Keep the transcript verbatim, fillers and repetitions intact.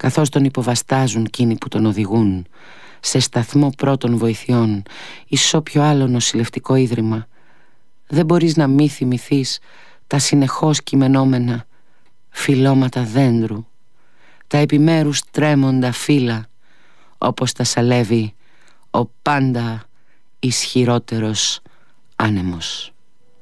καθώς τον υποβαστάζουν εκείνοι που τον οδηγούν σε σταθμό πρώτων βοηθειών ή σε όποιο άλλο νοσηλευτικό ίδρυμα, δεν μπορείς να μη θυμηθείς τα συνεχώς κειμενόμενα φυλλώματα δέντρου, τα επιμέρους τρέμοντα φύλλα, όπως τα σαλεύει ο πάντα ισχυρότερος άνεμος.